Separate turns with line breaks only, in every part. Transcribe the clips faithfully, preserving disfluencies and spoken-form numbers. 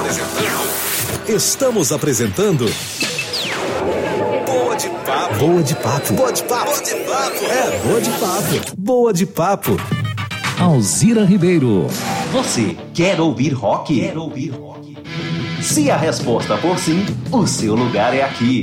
apresentando. Estamos apresentando. Boa de papo. Boa de papo. Boa de papo. Boa de papo. É, boa de papo. Boa de papo.
Alzira Ribeiro.
Você quer ouvir rock? Quer ouvir rock? Se a resposta for sim, o seu lugar é aqui.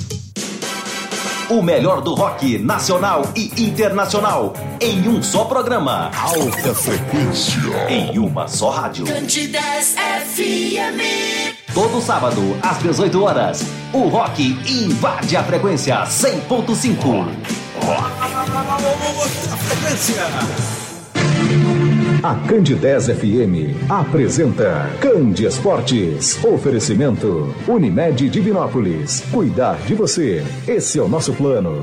O melhor do rock nacional e internacional em um só programa.
Alta frequência.
Em uma só rádio.
Candidez F M.
Todo sábado, às dezoito horas, o rock invade a frequência cem ponto cinco.
Alta frequência.
A Candidez F M apresenta Candi Esportes. Oferecimento Unimed Divinópolis. Cuidar de você. Esse é o nosso plano.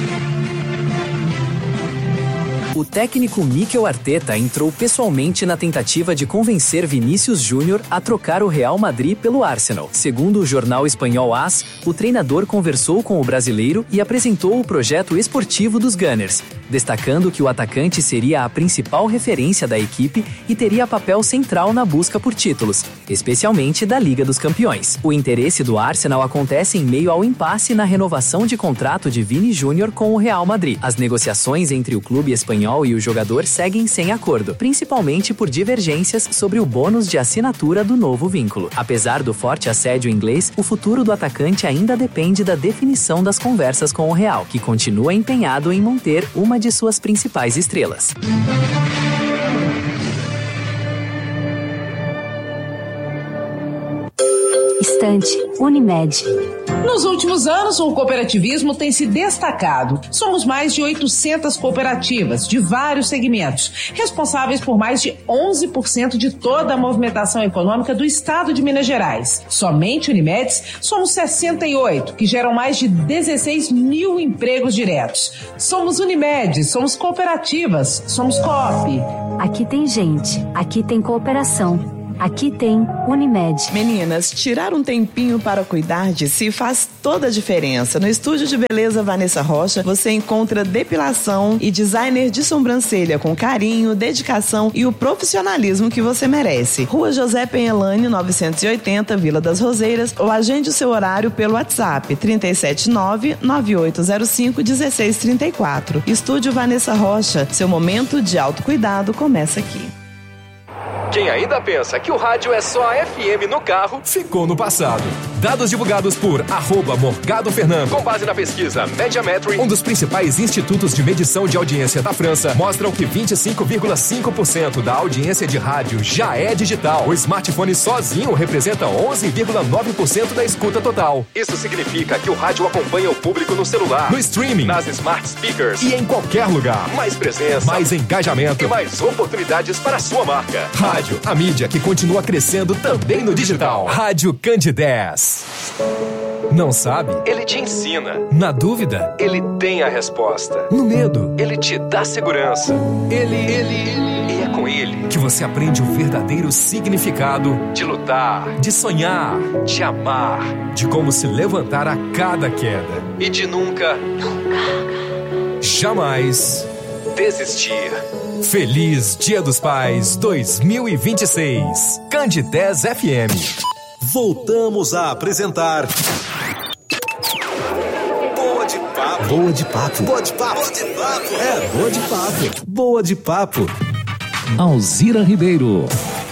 O técnico Mikel Arteta entrou pessoalmente na tentativa de convencer Vinícius Júnior a trocar o Real Madrid pelo Arsenal. Segundo o jornal espanhol AS, o treinador conversou com o brasileiro e apresentou o projeto esportivo dos Gunners, destacando que o atacante seria a principal referência da equipe e teria papel central na busca por títulos, especialmente da Liga dos Campeões. O interesse do Arsenal acontece em meio ao impasse na renovação de contrato de Vini Júnior com o Real Madrid. As negociações entre o clube espanhol e o jogador seguem sem acordo, principalmente por divergências sobre o bônus de assinatura do novo vínculo. Apesar do forte assédio inglês, o futuro do atacante ainda depende da definição das conversas com o Real, que continua empenhado em manter uma de suas principais estrelas.
Estante Unimed.
Nos últimos anos, o cooperativismo tem se destacado. Somos mais de oitocentas cooperativas, de vários segmentos, responsáveis por mais de onze por cento de toda a movimentação econômica do estado de Minas Gerais. Somente Unimedes, somos sessenta e oito, que geram mais de dezesseis mil empregos diretos. Somos Unimedes, somos cooperativas, somos Coop.
Aqui tem gente, aqui tem cooperação. Aqui tem Unimed.
Meninas, tirar um tempinho para cuidar de si faz toda a diferença. No estúdio de beleza Vanessa Rocha, você encontra depilação e designer de sobrancelha com carinho, dedicação e o profissionalismo que você merece. Rua José Penhelane, novecentos e oitenta, Vila das Roseiras, ou agende o seu horário pelo WhatsApp trinta e sete nove, nove oito zero cinco, um seis três quatro. Estúdio Vanessa Rocha, seu momento de autocuidado começa aqui.
Quem ainda pensa que o rádio é só F M no carro, ficou no passado. Dados divulgados por arroba Morgado Fernando, com base na pesquisa Mediametry, um dos principais institutos de medição de audiência da França, mostram que vinte e cinco vírgula cinco por cento da audiência de rádio já é digital. O smartphone sozinho representa onze vírgula nove por cento da escuta total. Isso significa que o rádio acompanha o público no celular, no streaming, nas smart speakers e em qualquer lugar. Mais presença, mais engajamento e mais oportunidades para a sua marca. Rádio, a mídia que continua crescendo também no digital. Rádio Candidez. Não sabe? Ele te ensina. Na dúvida? Ele tem a resposta. No medo? Ele te dá segurança. Ele, ele, ele. E é com ele que você aprende o verdadeiro significado de lutar, de sonhar, de amar, de como se levantar a cada queda e de nunca, nunca, jamais desistir. Feliz Dia dos Pais dois mil e vinte e seis. Candidez F M.
Voltamos a apresentar Boa de Papo. Boa de Papo. Boa de Papo. Boa de Papo. É, Boa de Papo. Boa de Papo.
Alzira Ribeiro.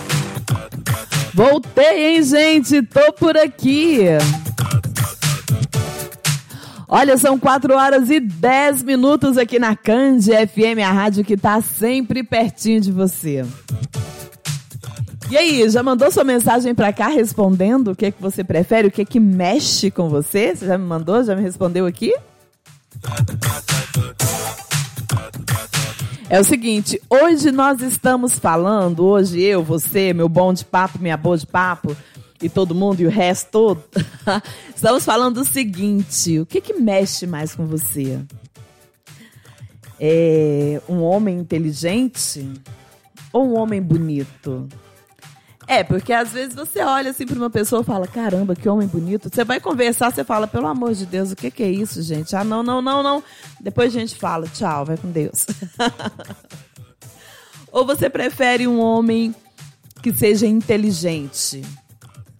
Voltei, hein, gente? Tô por aqui. Olha, são quatro horas e dez minutos aqui na Candi F M, a rádio que tá sempre pertinho de você. E aí, já mandou sua mensagem pra cá respondendo o que é que você prefere, o que é que mexe com você? Você já me mandou? Já me respondeu aqui? É o seguinte, hoje nós estamos falando, hoje eu, você, meu bom de papo, minha boa de papo, e todo mundo, e o resto todo, estamos falando o seguinte, o que que mexe mais com você? É um homem inteligente ou um homem bonito? É, porque às vezes você olha assim para uma pessoa e fala, caramba, que homem bonito. Você vai conversar, você fala, pelo amor de Deus, o que que é isso, gente? Ah, não, não, não, não. Depois a gente fala, tchau, vai com Deus. Ou você prefere um homem que seja inteligente?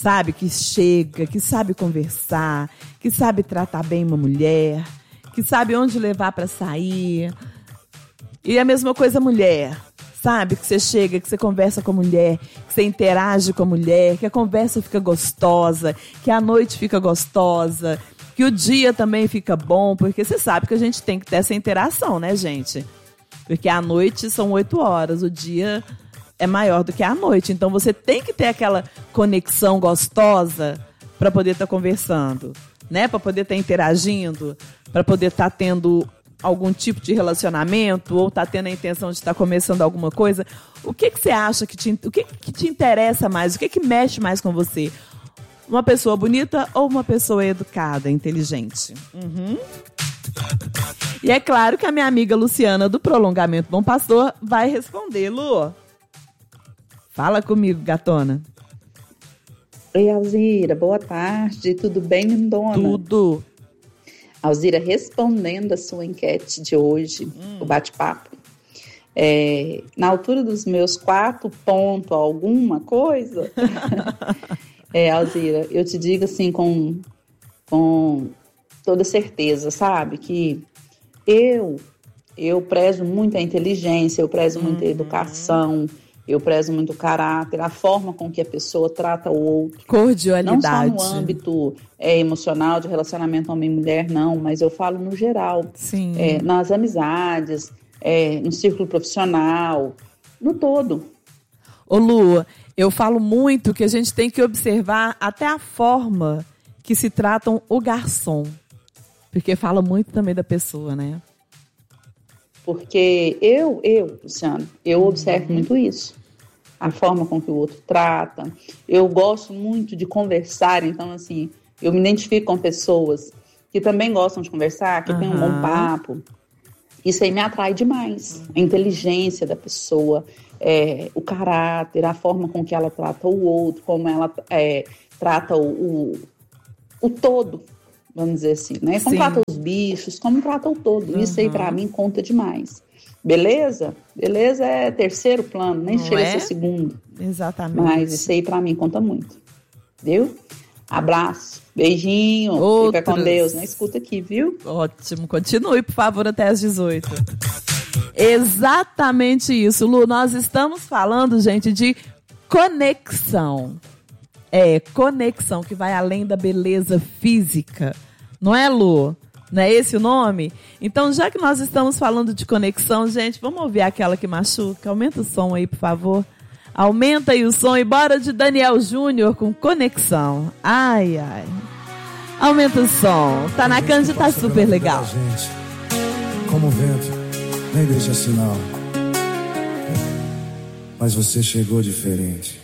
sabe? Que chega, que sabe conversar, que sabe tratar bem uma mulher, que sabe onde levar para sair. E a mesma coisa mulher, sabe? Que você chega, que você conversa com a mulher, que você interage com a mulher, que a conversa fica gostosa, que a noite fica gostosa, que o dia também fica bom, porque você sabe que a gente tem que ter essa interação, né, gente? Porque a noite são oito horas, o dia é maior do que a noite. Então você tem que ter aquela conexão gostosa para poder estar tá conversando, né? Para poder estar tá interagindo, para poder estar tá tendo algum tipo de relacionamento ou tá tendo a intenção de estar tá começando alguma coisa. O que que você acha que te, o que que te interessa mais? O que que mexe mais com você? Uma pessoa bonita ou uma pessoa educada, inteligente? Uhum. E é claro que a minha amiga Luciana do Prolongamento Bom Pastor vai responder. Lu, fala comigo, gatona.
Oi, Alzira, boa tarde. Tudo bem, lindona?
Tudo.
Alzira, respondendo a sua enquete de hoje, hum. o bate-papo, é, na altura dos meus quatro pontos alguma coisa, é, Alzira, eu te digo assim com, com toda certeza, sabe, que eu, eu prezo muito a inteligência, eu prezo muito a educação, eu prezo muito o caráter, a forma com que a pessoa trata o outro.
Cordialidade.
Não só no âmbito é, emocional, de relacionamento homem-mulher, não, mas eu falo no geral.
Sim.
É, nas amizades, é, no círculo profissional, no todo.
Ô Lu, eu falo muito que a gente tem que observar até a forma que se tratam o garçom. Porque fala muito também da pessoa, né?
Porque eu, eu, Luciano, eu observo uhum. muito isso. A forma com que o outro trata. Eu gosto muito de conversar, então, assim, eu me identifico com pessoas que também gostam de conversar, que uhum. têm um bom papo. Isso aí me atrai demais. A inteligência da pessoa, é, o caráter, a forma com que ela trata o outro, como ela é, trata o, o, o todo. Vamos dizer assim, né? Como Sim. trata os bichos, como trata o todo. Uhum. Isso aí, pra mim, conta demais. Beleza? Beleza é terceiro plano, nem Não chega é? a ser segundo.
Exatamente.
Mas isso aí, pra mim, conta muito. Viu? Abraço, beijinho, Outros. Fica com Deus. Não escuta aqui, viu?
Ótimo. Continue, por favor, até às dezoito. Exatamente isso, Lu. Nós estamos falando, gente, de conexão. É, conexão, que vai além da beleza física. Não é, Lu? Não é esse o nome? Então, já que nós estamos falando de conexão, gente, vamos ouvir aquela que machuca. Aumenta o som aí, por favor. Aumenta aí o som e bora de Daniel Júnior com Conexão. Ai, ai. Aumenta o som. Tá na Cândia, tá super legal.
Gente, como o vento, nem deixa sinal. Mas você chegou diferente.